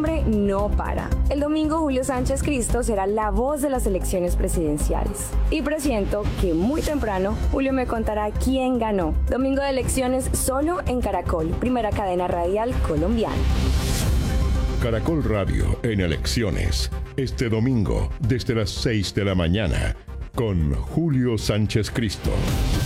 hambre no para. El domingo Julio Sánchez Cristo será la voz de las elecciones presidenciales. Y presiento que muy temprano Julio me contará quién ganó. Domingo de elecciones solo en Caracol, primera cadena radial colombiana. Caracol Radio en elecciones. Este domingo desde las 6 de la mañana con Julio Sánchez Cristo.